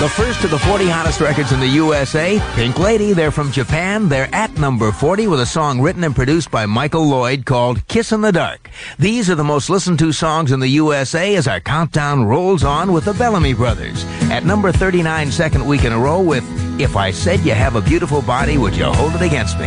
The first of the 40 hottest records in the USA, Pink Lady. They're from Japan. They're at number 40 with a song written and produced by Michael Lloyd called Kiss in the Dark. These are the most listened to songs in the USA as our countdown rolls on with the Bellamy Brothers. At number 39, second week in a row with If I Said You Have a Beautiful Body, Would You Hold It Against Me?